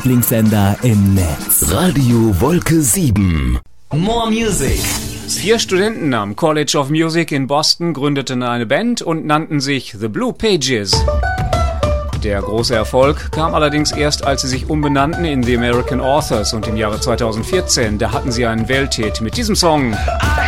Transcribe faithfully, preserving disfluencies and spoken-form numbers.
Lieblingssender im Netz. Radio Wolke sieben. More Music. Vier Studenten am College of Music in Boston gründeten eine Band und nannten sich The Blue Pages. Der große Erfolg kam allerdings erst, als sie sich umbenannten in The American Authors, und im Jahre zweitausendvierzehn, da hatten sie einen Welthit mit diesem Song. I